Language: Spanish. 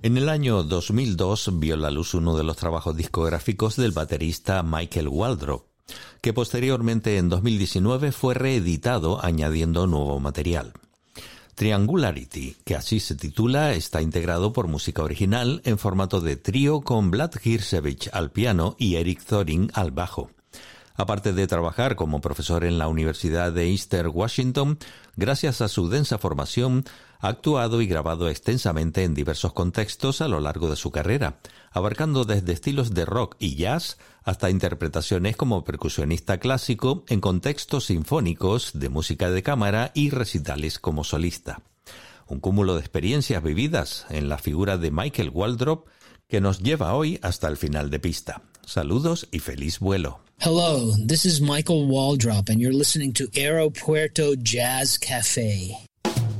En el año 2002 vio la luz uno de los trabajos discográficos del baterista Michael Waldrop, que posteriormente en 2019 fue reeditado añadiendo nuevo material. Triangularity, que así se titula, está integrado por música original en formato de trío con Vlad Girsevich al piano y Eric Thoring al bajo. Aparte de trabajar como profesor en la Universidad de Eastern Washington, gracias a su densa formación, ha actuado y grabado extensamente en diversos contextos a lo largo de su carrera, abarcando desde estilos de rock y jazz hasta interpretaciones como percusionista clásico en contextos sinfónicos, de música de cámara y recitales como solista. Un cúmulo de experiencias vividas en la figura de Michael Waldrop que nos lleva hoy hasta el final de pista. Saludos y feliz vuelo. Hello, this is Michael Waldrop, and you're listening to Aeropuerto Jazz Cafe.